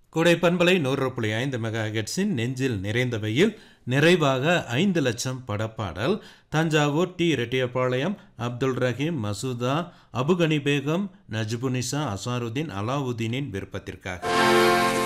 கோடை பண்பலை 100.5 மெகா ஹெர்ட்ஸின் நெஞ்சில் நிறைந்தவையில் நிறைவாக 5 லட்சம் படப்பாடல் தஞ்சாவூர் டி ரெட்டியபாளையம் அப்துல் ரஹீம் மசூதா அபுகனி பேகம் நஜ்புனிசா அசாருதீன் அலாவுதீனின் விருப்பத்திற்காக